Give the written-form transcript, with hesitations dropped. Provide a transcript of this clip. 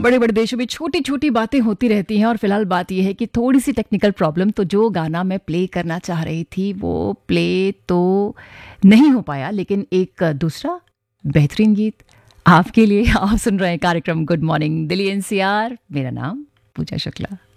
बड़े बड़े देशों में छोटी छोटी बातें होती रहती हैं और फिलहाल बात यह है कि थोड़ी सी टेक्निकल प्रॉब्लम, तो जो गाना मैं प्ले करना चाह रही थी वो प्ले तो नहीं हो पाया, लेकिन एक दूसरा बेहतरीन गीत आपके लिए। आप सुन रहे हैं कार्यक्रम गुड मॉर्निंग दिल्ली एनसीआर। मेरा नाम पूजा शुक्ला।